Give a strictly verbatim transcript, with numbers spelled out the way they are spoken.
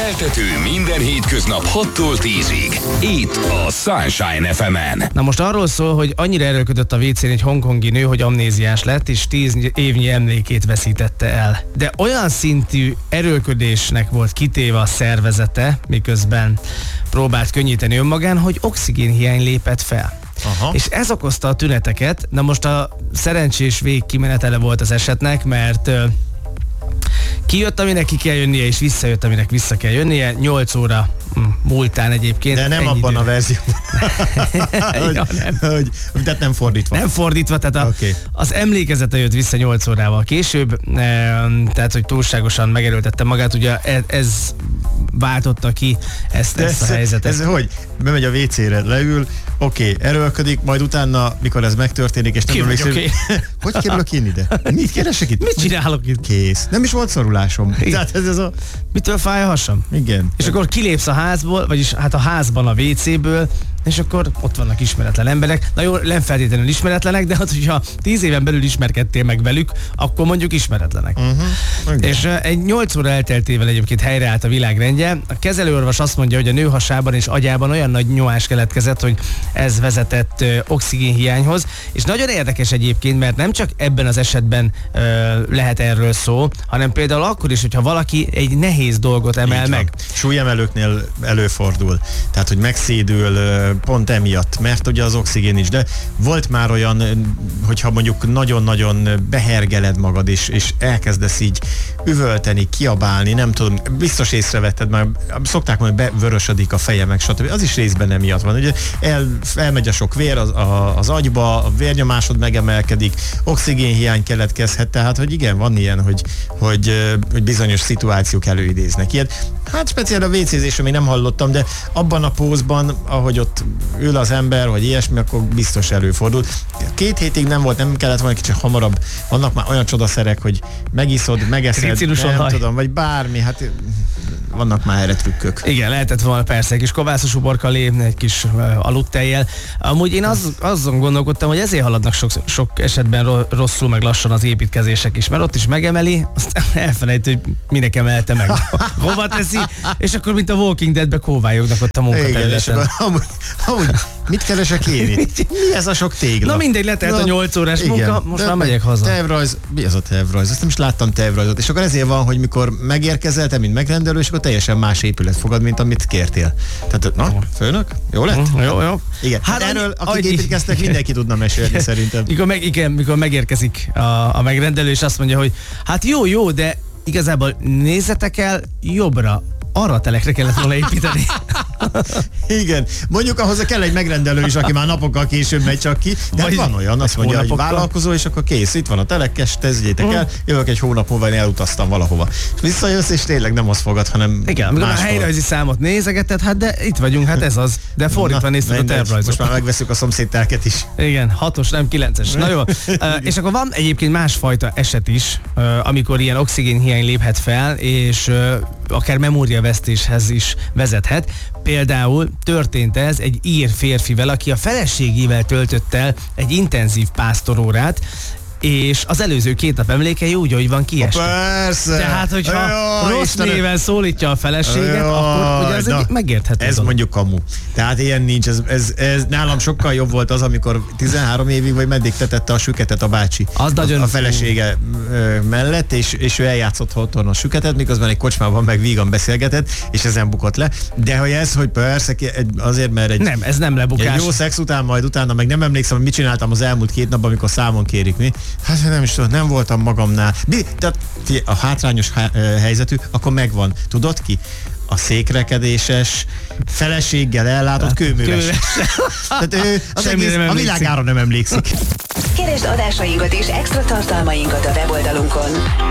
Keltető minden hétköznap hattól tízig. Itt a Sunshine ef emen. Na most arról szól, hogy annyira erőlködött a vécén egy hongkongi nő, hogy amnéziás lett, és tíz évnyi emlékét veszítette el. De olyan szintű erőlködésnek volt kitéve a szervezete, miközben próbált könnyíteni önmagán, hogy oxigénhiány lépett fel. Aha. És ez okozta a tüneteket. Na most a szerencsés végkimenetele volt az esetnek, mert uh, kijött, aminek ki kell jönnie, és visszajött, aminek vissza kell jönnie. nyolc óra múltán egyébként. De nem abban idő. A verzióban. hogy, ja, nem. Hogy, tehát nem fordítva. Nem fordítva, tehát a, okay. az emlékezete jött vissza nyolc órával később, tehát hogy túlságosan megerőltette magát, ugye ez váltotta ki ezt, ezt ez, a helyzetet. Ez hogy? Bemegy a vécére, leül, oké, okay, erőlködik, majd utána, mikor ez megtörténik, és nem emlékszem, okay. hogy kerülök én ide? Mit keresek itt? Mit csinálok itt? Kész. Nem is volt szorulásom. Tehát ez, ez a... Mitől fáj a hasam? Igen. És akkor kilépsz a házból, vagyis hát a házban a vécéből, és akkor ott vannak ismeretlen emberek. Na jó, nem feltétlenül ismeretlenek, de hát, hogyha tíz éven belül ismerkedtél meg velük, akkor mondjuk ismeretlenek. Uh-huh. És uh, egy nyolc óra elteltével egyébként helyreállt a világrendje. A kezelőorvos azt mondja, hogy a nő hasában és agyában olyan nagy nyomás keletkezett, hogy ez vezetett uh, oxigénhiányhoz. És nagyon érdekes egyébként, mert nem csak ebben az esetben uh, lehet erről szó, hanem például akkor is, hogyha valaki egy nehéz dolgot emel meg. Súlyemelőknél előfordul. Tehát, hogy megszédül pont emiatt, mert ugye az oxigén is, de volt már olyan, hogyha mondjuk nagyon-nagyon behergeled magad, és, és elkezdesz így üvölteni, kiabálni, nem tudom, biztos észrevetted már, szokták mondani, bevörösödik a feje, meg stb. Az is részben emiatt van. Ugye el, elmegy a sok vér az, a, az agyba, a vérnyomásod megemelkedik, oxigénhiány keletkezhet, tehát, hogy igen, van ilyen, hogy, hogy, hogy bizonyos szituációk előidéznek ilyet. Hát speciál a vécézésről még nem hallottam, de abban a pózban, ahogy ott ül az ember, vagy ilyesmi, akkor biztos előfordul. Két hétig nem volt, nem kellett volna kicsit hamarabb. Vannak már olyan csodaszerek, hogy megiszod, megeszed, nem haj. tudom, vagy bármi, hát vannak már erre trükkök. Igen, lehetett volna persze egy kis kovászos uborkalé, egy kis uh, aludtejjel. Amúgy én az, azon gondolkodtam, hogy ezért haladnak sok, sok esetben rosszul, meg lassan az építkezések is, mert ott is megemeli, aztán elfelejt, hogy minek emelte meg. Hova teszi, és akkor mint a Walking Deadbe kóvályognak ott a munkaterületen. Amúgy, amúgy mit keresek én itt? Mi ez a sok tégla? Na mindegy, letelt Na, a nyolc órás igen, munka, most már megyek haza. Tervrajz, mi az a tervrajz? Azt nem is láttam tervrajzot. És akkor ezért van, hogy mikor megérkezel, te, mint megrendelő, és akkor teljesen más épület fogad, mint amit kértél. Tehát, na, főnök, jó lett? Uh, jó, jó. Igen, hát erről, akik építkeztek, mindenki tudna mesélni szerintem. Mikor, meg, igen, mikor megérkezik a, a megrendelő, és azt mondja, hogy hát jó, jó, de igazából nézzetek el jobbra. Arra telekre kellett volna építeni. Igen. Mondjuk ahhoz kell egy megrendelő is, aki már napokkal később megy csak ki. De hát van olyan, azt mondja, hogy vállalkozó, és akkor kész, itt van a telekes, teszedjétek el, jövök egy hónap múlva, én elutaztam valahova. És visszajössz, és tényleg nem azt fogad, hanem igen, amikor a helyrajzi számot nézegeted, hát de itt vagyunk, hát ez az. De fordítva nézted a tervrajzot. Most már megveszünk a szomszédtelket is. Igen, hatos, nem kilences. Na jó. És akkor van egyébként másfajta eset is, amikor ilyen oxigénhiány léphet fel, és akár memóriavesztéshez is vezethet. Például történt ez egy ír férfivel, aki a feleségével töltött el egy intenzív pásztorórát, és az előző két nap emlékei úgy, hogy van kiesve. Persze. Tehát, hogyha Jaj, rossz Istenem. néven szólítja a feleséget, Jaj, akkor ugye az egy megérthető. Ez dolog. Mondjuk kamu. Tehát ilyen nincs. Ez, ez, ez nálam sokkal jobb volt az, amikor tizenhárom évig, vagy meddig tetette a süketet a bácsi. Az a, nagyon a felesége ö, mellett, és, és ő eljátszott otthon a süketet, miközben egy kocsmában meg vígan beszélgetett, és ezen bukott le. De hogy ez, hogy persze, azért, mert egy, nem, ez nem lebukás. Egy jó szex után, majd utána, meg nem emlékszem, hogy mit csináltam az elmúlt két napban, amikor számon kérik mi. Hát nem is tudom, nem voltam magamnál. Tehát a hátrányos helyzetű, akkor megvan. Tudod ki? A székrekedéses, feleséggel ellátott kőműves. Tehát ő az egész, a világára nem emlékszik. Keresd adásainkat és extra tartalmainkat a weboldalunkon.